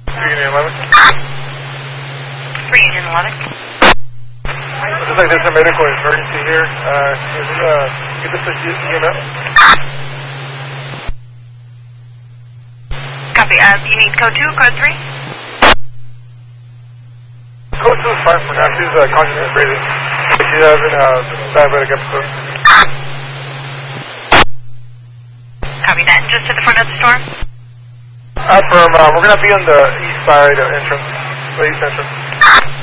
Union 11. 3 Union 11. Looks like there's a medical emergency here. Can we get this to EMS? Copy. You need code 2, code 3? Code 2 is fine for now. She's conscious and breathing. She's having a diabetic episode. Copy that. Just to the front of the store? We're going to be on the east side entrance. The east entrance.